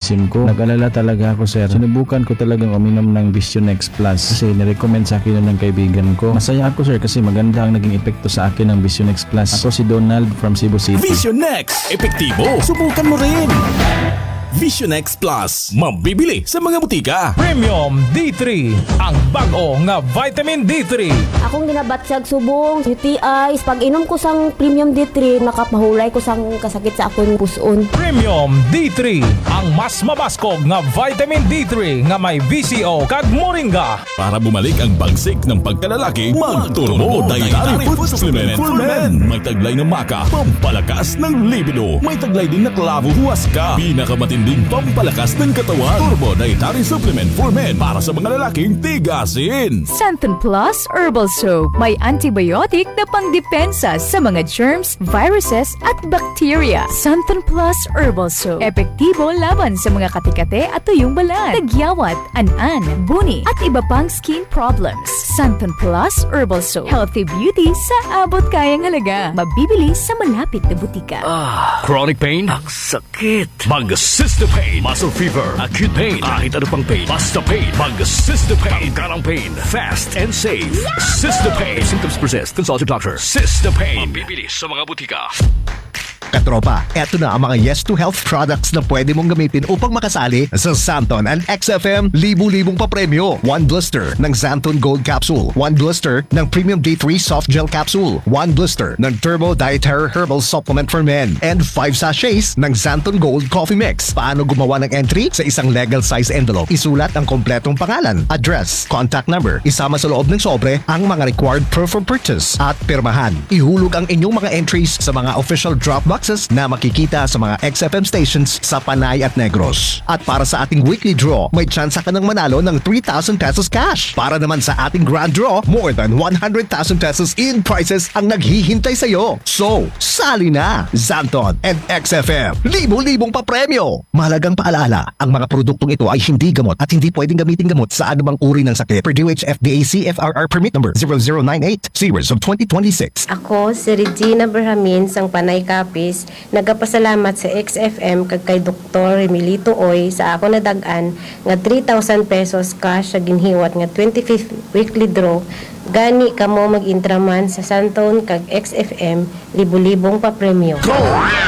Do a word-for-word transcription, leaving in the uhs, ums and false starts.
medicine ko. Nag-alala talaga ako, sir. Sinubukan ko talagang uminom ng Visionex Plus kasi nirecommend sa akin yun ng kaibigan ko. Masaya ako, sir, kasi maganda ang naging epekto sa akin ng Visionex Plus. Ako si Donald from Cebu City. Visionex! Epektibo! Subukan mo rin! Visionex Plus, mabibili sa mga butika. Premium D three, ang bago nga vitamin D three. Akong ginabatsyag subong, U T Is. Pag inom ko sang Premium D three, nakapahulay ko sang kasakit sa akong puson. Premium D three, ang mas mabaskog nga vitamin D three nga may V C O kag moringa. Para bumalik ang bagsik ng pagkalalaki, mag-Turbo Dietary Food Supplement for Men. May taglay ng maka, pampalakas ng libido. May taglay din na klavo huwaska. Pinakamatinding pampalakas ng katawan. Turbo Dietary Supplement for Men para sa mga lalaking tigasin. Santon Plus Herbal Soap. May antibiotic na pangdepensa sa mga germs, viruses at bacteria. Santon Plus Herbal Soap. Epektibo laban sa mga katikate at tuyong balat, tagyawat, an-an, buni at iba pang skin problems. Santon Plus Herbal Soap. Healthy beauty sa abot kayang halaga. Mabibili sa malapit na butika. Ah, chronic pain? Ang sakit. Mag-Cystopain. Muscle fever. Acute pain. Kahit ano pang pain. Basta pain. Mag-Cystopain. Tanggalang pain. Fast and safe. Yeah! Cystopain. If symptoms persist, consult your doctor. Cystopain. Mabibili sa mga butika. Katropa, eto na ang mga Yes to Health products na pwede mong gamitin upang makasali sa Santon and X F M libu-libong papremyo. One blister ng Santon Gold Capsule. One blister ng Premium D three Soft Gel Capsule. One blister ng Turbo Dietary Herbal Supplement for Men. And five sachets ng Santon Gold Coffee Mix. Paano gumawa ng entry? Sa isang legal size envelope, isulat ang kompletong pangalan, address, contact number. Isama sa loob ng sobre ang mga required proof of purchase at pirmahan. Ihulog ang inyong mga entries sa mga official drop box na makikita sa mga X F M stations sa Panay at Negros. At para sa ating weekly draw, may chance ka ng manalo ng three thousand pesos cash. Para naman sa ating grand draw, more than one hundred thousand pesos in prizes ang naghihintay sa iyo. So, sali na! Santon and X F M, libo-libong papremyo! Mahalagang paalala, ang mga produktong ito ay hindi gamot at hindi pwedeng gamitin gamot sa anumang uri ng sakit. Per D O H F D A C F R R permit number zero zero nine eight, series of twenty twenty-six. Ako, si Regina Berhamin, sang Panay Kapis, nagapasalamat sa X F M kag kay Doktor Emilito Oy sa ako nadag-an nga three thousand pesos cash sa ginhiwat nga twenty-fifth weekly draw. Gani kamo mag-intraman sa Santon kag X F M libo-libong papremyo. Go!